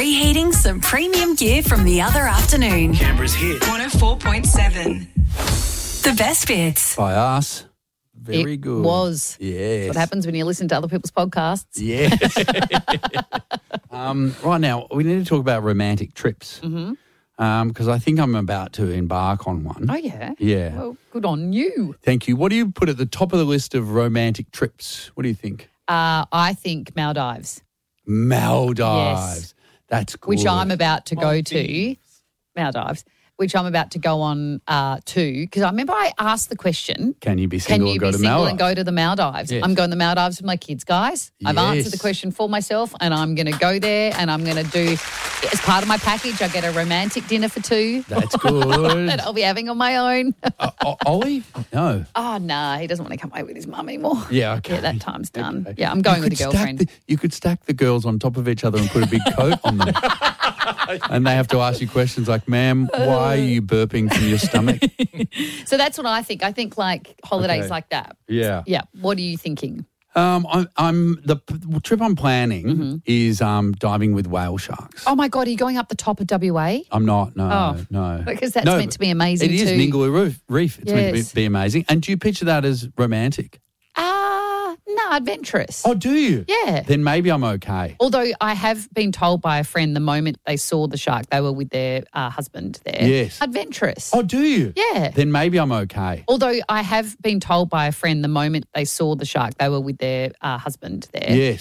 Reheating some premium gear from the other afternoon. Canberra's hit. 104.7. The best bits. By us. Very good. Was. Yes. That's what happens when you listen to other people's podcasts. Yes. Right now, we need to talk about romantic trips. Because I think I'm about to embark on one. Oh, yeah? Yeah. Well, good on you. Thank you. What do you put at the top of the list of romantic trips? What do you think? I think Maldives. Maldives. Yes. That's good. Which I'm about to go to. Maldives. Which I'm about to go on to. Because I remember I asked the question. Can you be single and go to single Maldives? and go to the Maldives? Yes. I'm going to the Maldives with my kids, guys. I've Yes. answered the question for myself and I'm going to go there and I'm going to do, as part of my package, I get a romantic dinner for two. That's good. that I'll be having on my own. Ollie? No. Oh, no, he doesn't want to come away with his mum anymore. Yeah, okay. Yeah, that time's done. Okay. Yeah, I'm going You with a could stack girlfriend. you could stack the girls on top of each other and put a big coat on them. And they have to ask you questions like, ma'am, why are you burping from your stomach? So that's what I think. I think like holidays Okay. like that. Yeah. Yeah. What are you thinking? I'm the trip I'm planning is diving with whale sharks. Oh, my God, are you going up the top of WA? I'm not, no, Oh, no. because that's meant to be amazing It is too. Ningaloo Reef. It's meant to Yes. be amazing. And do you picture that as romantic? No, adventurous. Oh, do you? Yeah. Then maybe I'm okay. Although I have been told by a friend the moment they saw the shark, they were with their husband there. Yes. Adventurous. Oh, do you? Yeah. Then maybe I'm okay. Although I have been told by a friend the moment they saw the shark, they were with their husband there. Yes.